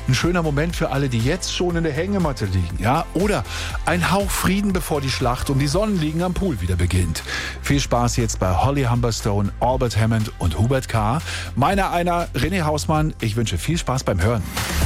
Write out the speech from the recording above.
Ein schöner Moment für alle, die jetzt schon in der Hängematte liegen. Ja? Oder ein Hauch Frieden, bevor die Schlacht um die Sonnenliegen am Pool wieder beginnt. Viel Spaß jetzt bei Holly Humberstone, Albert Hammond und Hubert K. Meiner einer, René Hausmann. Ich wünsche viel Spaß beim Hören.